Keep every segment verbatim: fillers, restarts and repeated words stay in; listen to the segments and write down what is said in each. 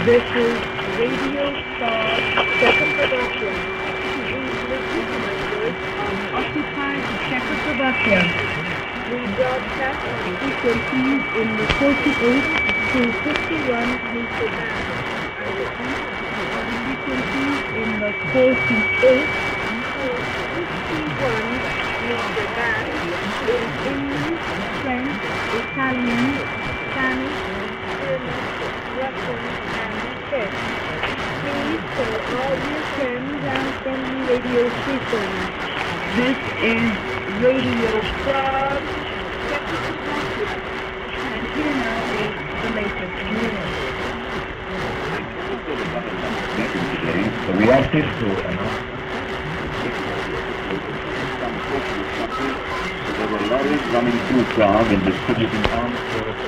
This is Radio Star Czechoslovakia. English language on occupied Czechoslovakia. We broadcast on frequencies in the forty-eight to fifty-one meter band. I repeat, on frequencies in the forty-eight to fifty-one meter band in English, French, Italian, Spanish, German, Russian, and Czech. Please tell all your friends and friendly radio stations. This is Radio Prague, Czechoslovakia. And here now is the latest news. The reactive to announce there were lorries running through Prague and distributing arms for the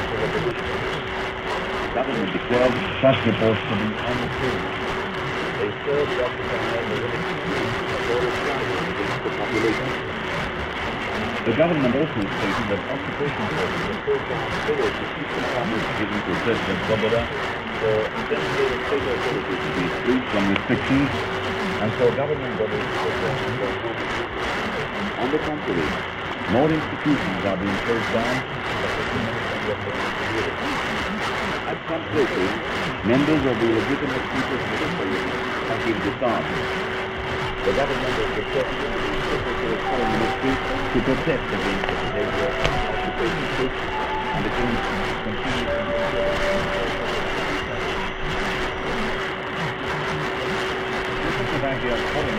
government declared such reports to be untrue. They serve the occupying the against the population. The government also stated that occupation forces were so far forward to keep the farmers given to President Svoboda for designated state authorities to be freed from restrictions and for government bodies to perform their duties. On the contrary, more institutions are being closed down, at some places, members of the legitimate people's military have been disarmed. The government has requested the Secretary of Foreign Ministry to protest against the behavior of occupation troops and against continuous Czechoslovakia Foreign